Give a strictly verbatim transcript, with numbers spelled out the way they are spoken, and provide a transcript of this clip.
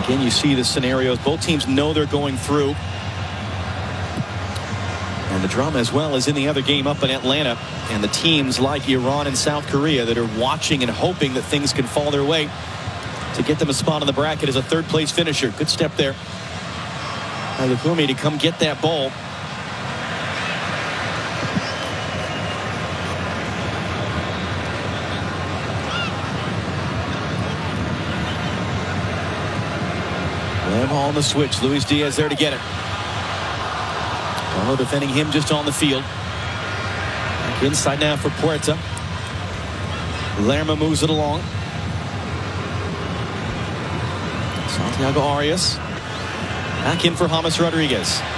Again, you see the scenarios. Both teams know they're going through. And the drama as well is in the other game up in Atlanta. And the teams like Iran and South Korea that are watching and hoping that things can fall their way to get them a spot in the bracket as a third place finisher. Good step there by Lukumi to come get that ball. Lamb on the switch. Luis Diaz there to get it. Carlo defending him just on the field. Back inside now for Puerta. Lerma moves it along. Santiago Arias. Back in for James Rodriguez.